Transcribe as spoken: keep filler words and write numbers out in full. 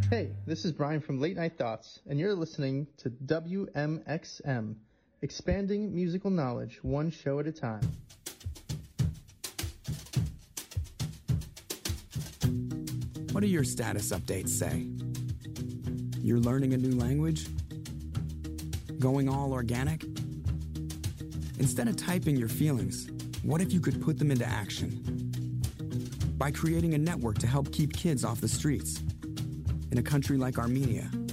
Hey, this is Brian from Late Night Thoughts, and you're listening to W M X M, expanding musical knowledge one show at a time. What do your status updates say? You're learning a new language? Going all organic? Instead of typing your feelings, what if you could put them into action? By creating a network to help keep kids off the streets. In a country like Armenia,